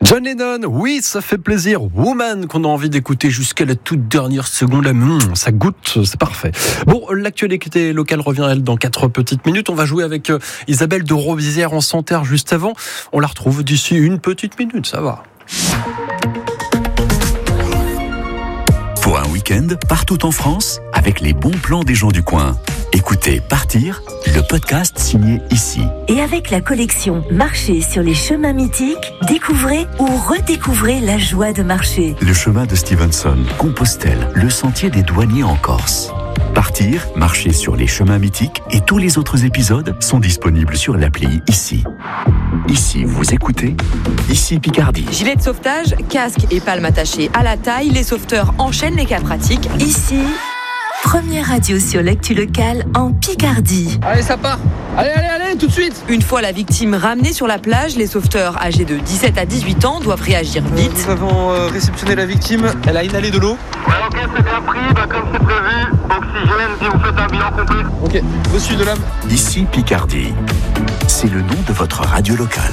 John Lennon, oui, ça fait plaisir. Woman, qu'on a envie d'écouter jusqu'à la toute dernière seconde. Ça goûte, c'est parfait. Bon, l'actualité locale revient, elle, dans 4 petites minutes. On va jouer avec Isabelle de Rosières en Santerre juste avant. On la retrouve d'ici une petite minute, ça va. Pour un week-end, partout en France, avec les bons plans des gens du coin. Écoutez Partir, le podcast signé ici. Et avec la collection Marcher sur les chemins mythiques, découvrez ou redécouvrez la joie de marcher. Le chemin de Stevenson, Compostelle, le sentier des douaniers en Corse. Partir, marcher sur les chemins mythiques et tous les autres épisodes sont disponibles sur l'appli Ici. Ici, vous écoutez Ici Picardie. Gilet de sauvetage, casque et palme attachées à la taille, les sauveteurs enchaînent les cas pratiques. Ici, première radio sur l'actu locale en Picardie. Allez, ça part. Allez, tout de suite. Une fois la victime ramenée sur la plage, les sauveteurs âgés de 17 à 18 ans doivent réagir vite. Nous avons réceptionné la victime. Elle a inhalé de l'eau. Ouais, ok, c'est bien pris. Comme c'est prévu, oxygène, si vous faites un bilan complet. Ok, reçu de l'âme. Ici Picardie. C'est le nom de votre radio locale.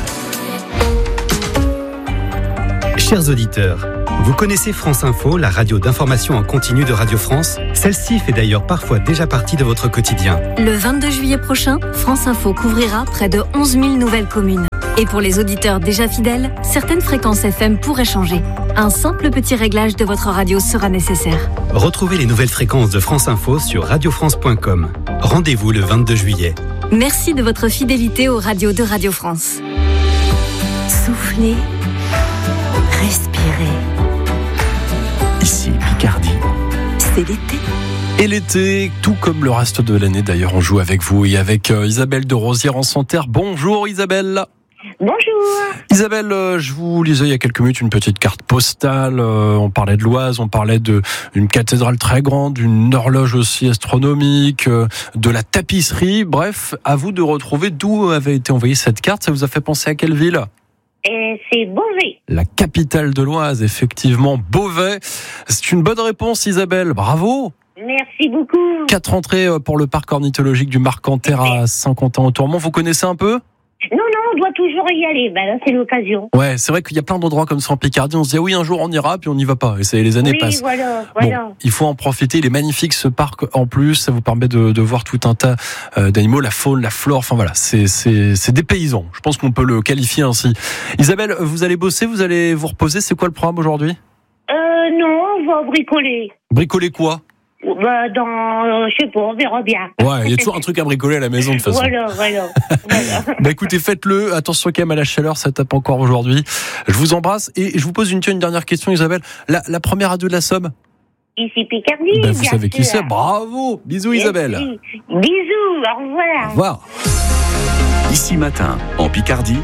Chers auditeurs, vous connaissez France Info, la radio d'information en continu de Radio France. Celle-ci fait d'ailleurs parfois déjà partie de votre quotidien. Le 22 juillet prochain, France Info couvrira près de 11 000 nouvelles communes. Et pour les auditeurs déjà fidèles, certaines fréquences FM pourraient changer. Un simple petit réglage de votre radio sera nécessaire. Retrouvez les nouvelles fréquences de France Info sur radiofrance.com. Rendez-vous le 22 juillet. Merci de votre fidélité aux radios de Radio France. Soufflez, respirez. Ici Picardie. C'est l'été. Et l'été, tout comme le reste de l'année d'ailleurs, on joue avec vous et avec Isabelle de Rosières en Santerre. Bonjour Isabelle. Bonjour. Isabelle, je vous lisais il y a quelques minutes une petite carte postale. On parlait de l'Oise, on parlait d'une cathédrale très grande, d'une horloge aussi astronomique, de la tapisserie. Bref, à vous de retrouver d'où avait été envoyée cette carte. Ça vous a fait penser à quelle ville ? C'est Beauvais. La capitale de l'Oise, effectivement, Beauvais. C'est une bonne réponse Isabelle, bravo. Merci beaucoup. 4 entrées pour le parc ornithologique du Marcanterre à Saint-Quentin-au-Tourmont. Vous connaissez un peu ? Non, on doit toujours y aller. Là, c'est l'occasion. Ouais, c'est vrai qu'il y a plein d'endroits comme ça en Picardie. On se dit, oui, un jour on ira, puis on n'y va pas. Et les années passent. Voilà. Bon, il faut en profiter. Il est magnifique ce parc en plus. Ça vous permet de voir tout un tas d'animaux, la faune, la flore. Enfin voilà, c'est des paysans. Je pense qu'on peut le qualifier ainsi. Isabelle, vous allez bosser, vous allez vous reposer. C'est quoi le programme aujourd'hui ? Non, on va bricoler. Bricoler quoi ? Je sais pas, on verra bien. Ouais, il y a toujours un truc à bricoler à la maison de toute façon. Voilà. Écoutez, faites-le. Attention quand même à la chaleur, ça tape encore aujourd'hui. Je vous embrasse et je vous pose une dernière question, Isabelle. La première radio de la Somme ? Ici Picardie. Vous savez qui c'est ? Bravo. Bisous Isabelle. Bisous, au revoir. Au revoir. Ici Matin, en Picardie,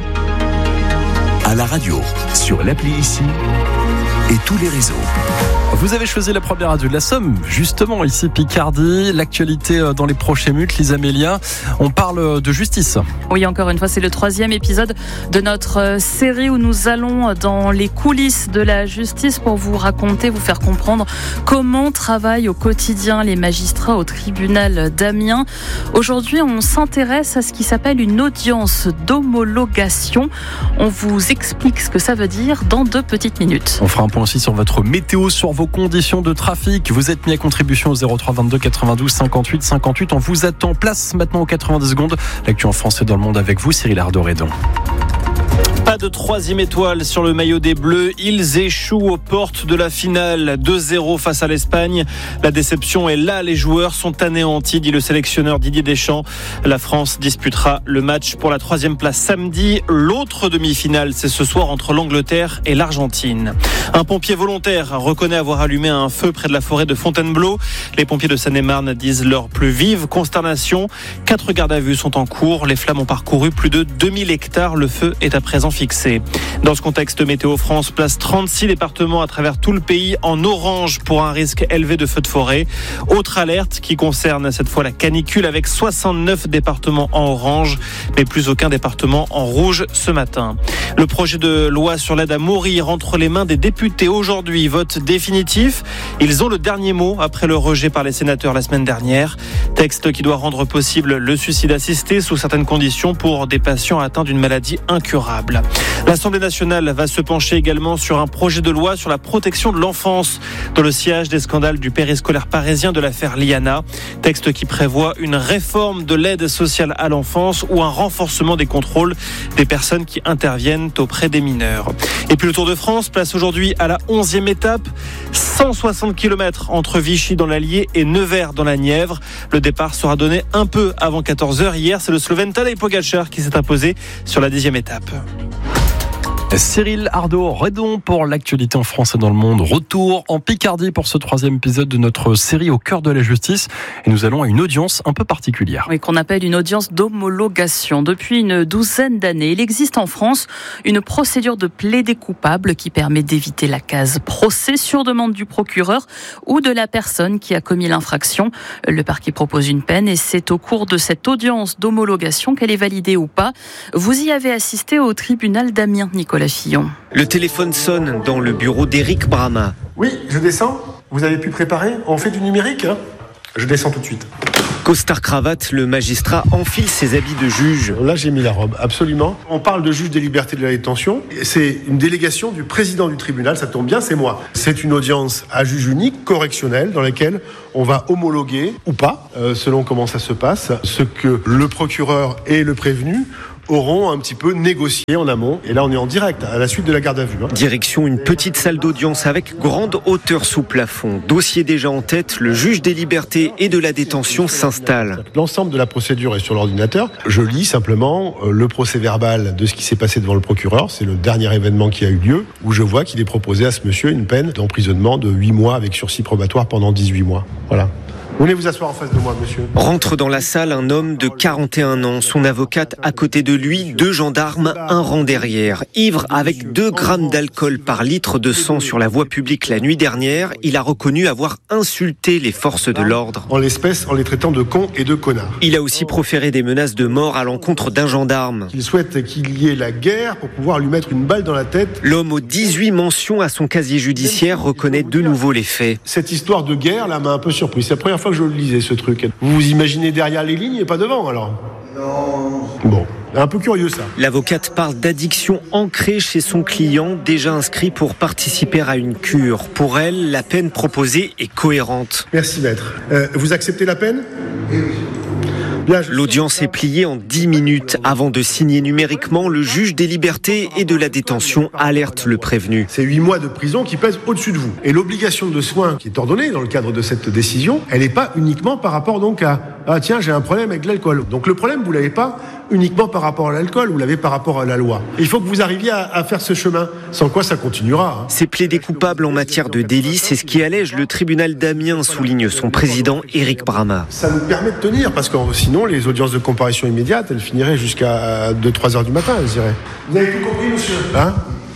à la radio, sur l'appli Ici et tous les réseaux. Vous avez choisi la première radio de la Somme, justement, ici Picardie. L'actualité dans les prochaines minutes, Lisa Mélia. On parle de justice. Oui, encore une fois, c'est le 3e épisode de notre série où nous allons dans les coulisses de la justice pour vous raconter, vous faire comprendre comment travaillent au quotidien les magistrats au tribunal d'Amiens. Aujourd'hui, on s'intéresse à ce qui s'appelle une audience d'homologation. On vous explique ce que ça veut dire dans 2 petites minutes. On fera un point aussi sur votre météo, sur vos conditions de trafic. Vous êtes mis à contribution au 03 22 92 58 58. On vous attend. Place maintenant aux 90 secondes. L'actu en France et dans le monde avec vous, Cyril Ardoredon. Pas de 3e étoile sur le maillot des Bleus. Ils échouent aux portes de la finale. 2-0 face à l'Espagne. La déception est là. Les joueurs sont anéantis, dit le sélectionneur Didier Deschamps. La France disputera le match pour la 3e place samedi. L'autre demi-finale, c'est ce soir entre l'Angleterre et l'Argentine. Un pompier volontaire reconnaît avoir allumé un feu près de la forêt de Fontainebleau. Les pompiers de Seine-et-Marne disent leur plus vive consternation. 4 gardes à vue sont en cours. Les flammes ont parcouru plus de 2000 hectares. Le feu est à présent fixé. Dans ce contexte, Météo France place 36 départements à travers tout le pays en orange pour un risque élevé de feux de forêt. Autre alerte qui concerne cette fois la canicule avec 69 départements en orange, mais plus aucun département en rouge ce matin. Le projet de loi sur l'aide à mourir entre les mains des députés aujourd'hui, vote définitif. Ils ont le dernier mot après le rejet par les sénateurs la semaine dernière. Texte qui doit rendre possible le suicide assisté sous certaines conditions pour des patients atteints d'une maladie incurable. L'Assemblée nationale va se pencher également sur un projet de loi sur la protection de l'enfance dans le sillage des scandales du périscolaire parisien de l'affaire Liana. Texte qui prévoit une réforme de l'aide sociale à l'enfance ou un renforcement des contrôles des personnes qui interviennent auprès des mineurs. Et puis le Tour de France place aujourd'hui à la 11e étape, 160 km entre Vichy dans l'Allier et Nevers dans la Nièvre. Le départ sera donné un peu avant 14h. Hier, c'est le Slovène Tadej Pogačar qui s'est imposé sur la 10e étape. Cyril Ardo-Redon pour l'actualité en France et dans le monde. Retour en Picardie pour ce 3e épisode de notre série Au cœur de la justice. Et nous allons à une audience un peu particulière. Oui, qu'on appelle une audience d'homologation. Depuis une douzaine d'années, il existe en France une procédure de plaidé coupable qui permet d'éviter la case procès sur demande du procureur ou de la personne qui a commis l'infraction. Le parquet propose une peine et c'est au cours de cette audience d'homologation qu'elle est validée ou pas. Vous y avez assisté au tribunal d'Amiens, Nicolas Fillon. Le téléphone sonne dans le bureau d'Éric Brama. Oui, je descends. Vous avez pu préparer ? On fait du numérique, hein ? Je descends tout de suite. Costard-cravate, le magistrat enfile ses habits de juge. Là, j'ai mis la robe, absolument. On parle de juge des libertés de la détention. C'est une délégation du président du tribunal, ça tombe bien, c'est moi. C'est une audience à juge unique, correctionnelle, dans laquelle on va homologuer, ou pas, selon comment ça se passe, ce que le procureur et le prévenu auront un petit peu négocié en amont. Et là, on est en direct, à la suite de la garde à vue. Direction une petite salle d'audience avec grande hauteur sous plafond. Dossier déjà en tête, le juge des libertés et de la détention s'installe. L'ensemble de la procédure est sur l'ordinateur. Je lis simplement le procès-verbal de ce qui s'est passé devant le procureur. C'est le dernier événement qui a eu lieu, où je vois qu'il est proposé à ce monsieur une peine d'emprisonnement de 8 mois avec sursis probatoire pendant 18 mois. Voilà. Vous venez vous asseoir en face de moi, monsieur. Rentre dans la salle un homme de 41 ans, son avocate à côté de lui, 2 gendarmes, un rang derrière. Ivre avec 2 grammes d'alcool par litre de sang sur la voie publique la nuit dernière, il a reconnu avoir insulté les forces de l'ordre. En l'espèce, en les traitant de cons et de connards. Il a aussi proféré des menaces de mort à l'encontre d'un gendarme. Il souhaite qu'il y ait la guerre pour pouvoir lui mettre une balle dans la tête. L'homme aux 18 mentions à son casier judiciaire reconnaît de nouveau les faits. Cette histoire de guerre, là, m'a un peu surpris. C'est la première fois que je le lisais, ce truc. Vous vous imaginez derrière les lignes et pas devant, alors ? Non. Bon, un peu curieux, ça. L'avocate parle d'addiction ancrée chez son client, déjà inscrit pour participer à une cure. Pour elle, la peine proposée est cohérente. Merci, maître. Vous acceptez la peine ? Oui. L'audience est pliée en 10 minutes. Avant de signer numériquement, le juge des libertés et de la détention alerte le prévenu. C'est 8 mois de prison qui pèsent au-dessus de vous. Et l'obligation de soins qui est ordonnée dans le cadre de cette décision, elle n'est pas uniquement par rapport donc à « Ah tiens, j'ai un problème avec l'alcool ». Donc le problème, vous ne l'avez pas uniquement par rapport à l'alcool, vous l'avez par rapport à la loi. Il faut que vous arriviez à faire ce chemin, sans quoi ça continuera. C'est plaider coupable en matière de délit, c'est ce qui allège le tribunal d'Amiens, souligne son président Éric Brama. Ça nous permet de tenir, parce que sinon les audiences de comparution immédiate, elles finiraient jusqu'à 2-3 heures du matin, elles iraient. Vous avez tout compris, monsieur ? Hein ?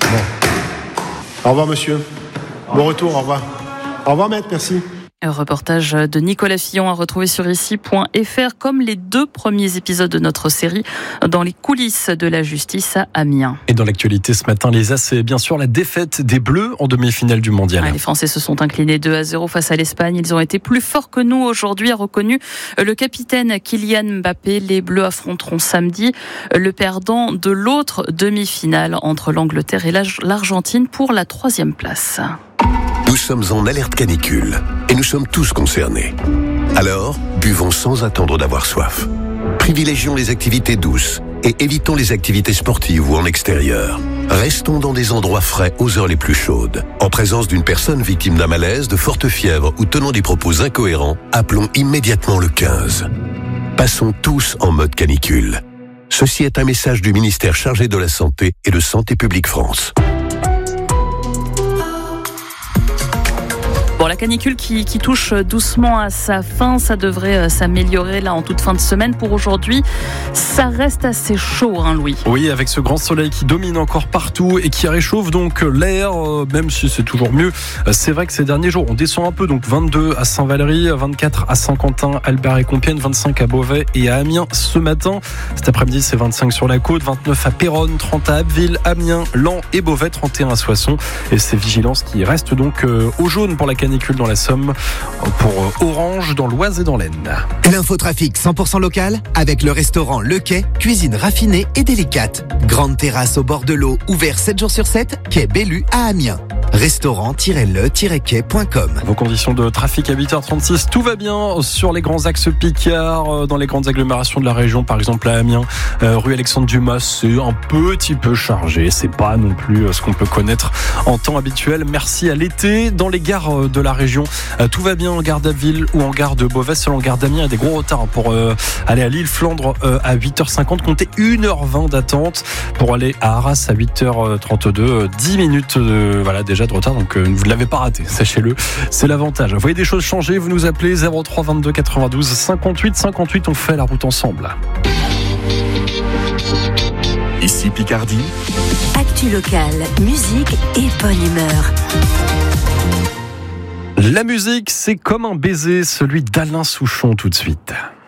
Bon. Au revoir, monsieur. Bon retour, au revoir. Au revoir, maître, merci. Un reportage de Nicolas Fillon à retrouver sur ici.fr, comme les 2 premiers épisodes de notre série dans les coulisses de la justice à Amiens. Et dans l'actualité ce matin, les AC, bien sûr, la défaite des Bleus en demi-finale du Mondial. Les Français se sont inclinés 2-0 face à l'Espagne. Ils ont été plus forts que nous aujourd'hui, a reconnu le capitaine Kylian Mbappé. Les Bleus affronteront samedi le perdant de l'autre demi-finale entre l'Angleterre et l'Argentine pour la 3e place. Nous sommes en alerte canicule et nous sommes tous concernés. Alors, buvons sans attendre d'avoir soif. Privilégions les activités douces et évitons les activités sportives ou en extérieur. Restons dans des endroits frais aux heures les plus chaudes. En présence d'une personne victime d'un malaise, de forte fièvre ou tenant des propos incohérents, appelons immédiatement le 15. Passons tous en mode canicule. Ceci est un message du ministère chargé de la Santé et de Santé publique France. Bon, la canicule qui touche doucement à sa fin, ça devrait s'améliorer là en toute fin de semaine. Pour aujourd'hui, ça reste assez chaud, hein, Louis. Oui, avec ce grand soleil qui domine encore partout et qui réchauffe donc l'air, même si c'est toujours mieux. C'est vrai que ces derniers jours, on descend un peu, donc 22 à Saint-Valery, 24 à Saint-Quentin, Albert et Compiègne, 25 à Beauvais et à Amiens ce matin. Cet après-midi, c'est 25 sur la côte, 29 à Péronne, 30 à Abbeville, Amiens, Laon et Beauvais, 31 à Soissons. Et ces vigilances qui restent donc au jaune pour la canicule dans la Somme, pour orange dans l'Oise et dans l'Aisne. L'infotrafic 100% local avec le restaurant Le Quai, cuisine raffinée et délicate. Grande terrasse au bord de l'eau, ouvert 7 jours sur 7, quai Bellu à Amiens. Restaurant-le-quai.com. Vos conditions de trafic à 8h36, tout va bien sur les grands axes Picard, dans les grandes agglomérations de la région, par exemple à Amiens, rue Alexandre Dumas, c'est un petit peu chargé, c'est pas non plus ce qu'on peut connaître en temps habituel. Merci à l'été. Dans les gares de la région, tout va bien en gare d'Abbeville ou en gare de Beauvais. Selon gare d'Amiens, il y a des gros retards pour aller à Lille-Flandre à 8h50, comptez 1h20 d'attente pour aller à Arras à 8h32, 10 minutes voilà déjà de retard, donc vous ne l'avez pas raté, sachez-le, c'est l'avantage. Vous voyez des choses changer, vous nous appelez 03 22 92 58 58, on fait la route ensemble. Ici Picardie. Actu locale, musique et bonne humeur. La musique, c'est comme un baiser, celui d'Alain Souchon tout de suite.